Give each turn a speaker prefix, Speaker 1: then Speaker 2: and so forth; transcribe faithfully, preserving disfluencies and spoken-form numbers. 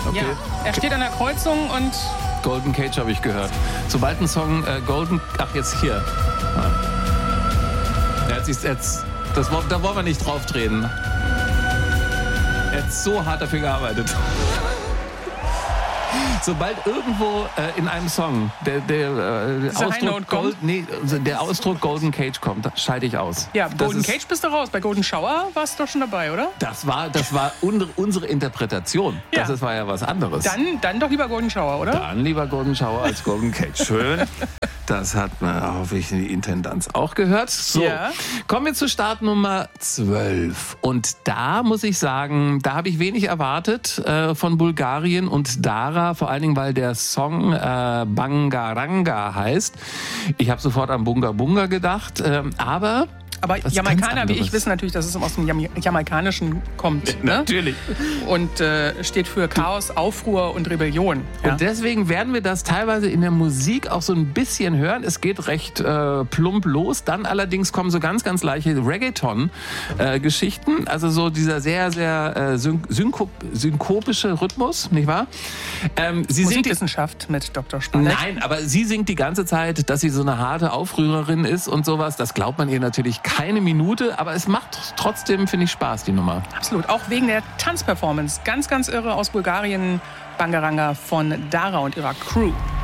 Speaker 1: Okay.
Speaker 2: Ja, er steht an der Kreuzung und...
Speaker 1: Golden Cage habe ich gehört. Sobald ein Song äh, Golden... Ach, jetzt hier. Ja, jetzt ist jetzt... Das, da wollen wir nicht drauf treten. Er hat so hart dafür gearbeitet. Sobald irgendwo äh, in einem Song der, der, äh, Ausdruck Gold, nee, der Ausdruck Golden Cage kommt, da schalte ich aus.
Speaker 2: Ja, Golden Cage bist du raus. Bei Golden Shower warst du doch schon dabei, oder?
Speaker 1: Das war, das war unsere, unsere Interpretation.
Speaker 2: Ja.
Speaker 1: Das war ja was anderes.
Speaker 2: Dann, dann doch lieber Golden Shower, oder?
Speaker 1: Dann lieber Golden Shower als Golden Cage. Schön. Das hat man, hoffe ich, die Intendanz auch gehört. So,
Speaker 2: ja.
Speaker 1: Kommen wir zu Startnummer zwölf. Und da muss ich sagen, da habe ich wenig erwartet äh, von Bulgarien und Dara, vor allen Dingen, weil der Song äh, Bangaranga heißt. Ich habe sofort an Bunga Bunga gedacht, äh, aber...
Speaker 2: Aber Jamaikaner wie ich wissen natürlich, dass es aus dem Jam- Jamaikanischen kommt.
Speaker 1: Ne? Natürlich.
Speaker 2: Und äh, steht für Chaos, Aufruhr und Rebellion. Ja?
Speaker 1: Und deswegen werden wir das teilweise in der Musik auch so ein bisschen hören. Es geht recht äh, plump los. Dann allerdings kommen so ganz, ganz leichte Reggaeton-Geschichten. Äh, also so dieser sehr, sehr äh, syn- synkop- synkopische Rhythmus, nicht wahr? Ähm, sie
Speaker 2: Musikwissenschaft singt, mit Doktor Spalleck.
Speaker 1: Nein, aber sie singt die ganze Zeit, dass sie so eine harte Aufrührerin ist und sowas. Das glaubt man ihr natürlich keine Minute, aber es macht trotzdem, finde ich, Spaß, die Nummer.
Speaker 2: Absolut, auch wegen der Tanzperformance. Ganz, ganz irre aus Bulgarien, Bangaranga von Dara und ihrer Crew.